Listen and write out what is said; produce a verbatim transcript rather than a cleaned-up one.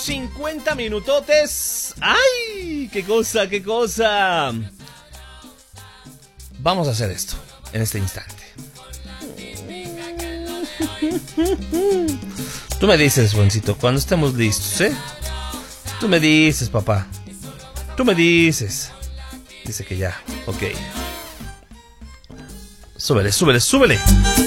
cincuenta minutotes. ¡Ay! ¡Qué cosa, qué cosa! Vamos a hacer esto en este instante. Tú me dices, Juancito, cuando estemos listos, ¿eh? Tú me dices, papá. Tú me dices. Dice que ya, ok. Súbele, súbele, súbele.